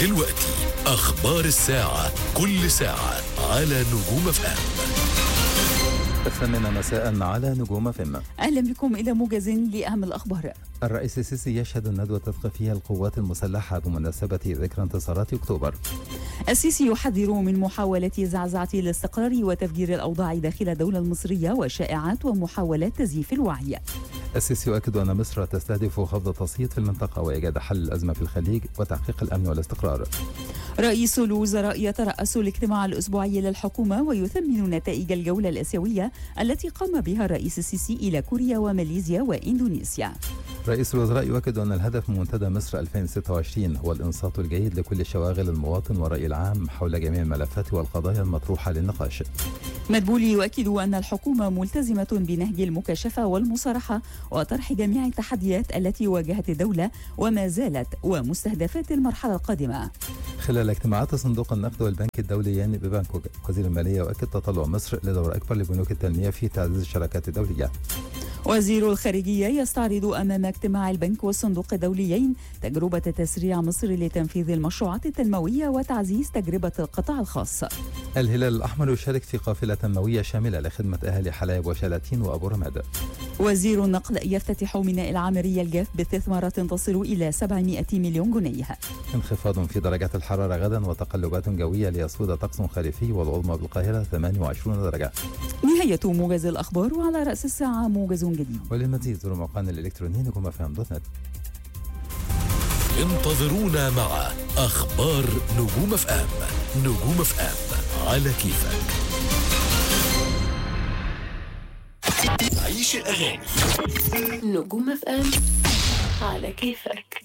دلوقتي أخبار الساعة، كل ساعة على نجوم FM. 8 مساء على نجوم FM. أهلا بكم إلى موجز لأهم الأخبار. الرئيس السيسي يشهد الندوة تثقيفية القوات المسلحة بمناسبة ذكرى انتصارات أكتوبر. السيسي يحذر من محاولة زعزعة الاستقرار وتفجير الأوضاع داخل الدولة المصرية وشائعات ومحاولات تزييف الوعي. السيسي يؤكد أن مصر تستهدف خفض التصعيد في المنطقة وإيجاد حل الأزمة في الخليج وتحقيق الأمن والاستقرار. رئيس الوزراء يترأس الاجتماع الأسبوعي للحكومة ويثمن نتائج الجولة الآسيوية التي قام بها الرئيس السيسي إلى كوريا وماليزيا وإندونيسيا. رئيس الوزراء يؤكد أن الهدف من منتدى مصر 2026 هو الإنصات الجيد لكل شواغل المواطن والرأي العام حول جميع الملفات والقضايا المطروحة للنقاش. مدبولي يؤكد أن الحكومة ملتزمة بنهج المكاشفة والمصارحة وطرح جميع التحديات التي واجهت الدولة وما زالت ومستهدفات المرحلة القادمة. خلال اجتماعات صندوق النقد والبنك الدولي ببانكوك، وزير المالية يؤكد تطلع مصر لدور أكبر لبنوك التنمية في تعزيز الشراكات الدولية. وزير الخارجية يستعرض أمام اجتماع البنك والصندوق الدوليين تجربة تسريع مصر لتنفيذ المشروعات التنموية وتعزيز تجربة القطاع الخاص. الهلال الأحمر يشارك في قافلة تنموية شاملة لخدمة أهالي حلايب وشلاتين وأبو رماد. وزير النقل يفتتح ميناء العامرية الجاف باستثمارات تصل إلى 700 مليون جنيه. انخفاض في درجات الحرارة غدا وتقلبات جوية ليسود طقس خريفي والعظمى بالقاهرة 28 درجة. نهاية موجز الأخبار، وعلى رأس الساعة موجز جديد. وللمزيد زوروا موقعنا الإلكتروني نجوم FM.net. انتظرونا مع أخبار نجوم FM. نجوم FM على كيفك. عيش الأغاني. نجوم FM على كيفك.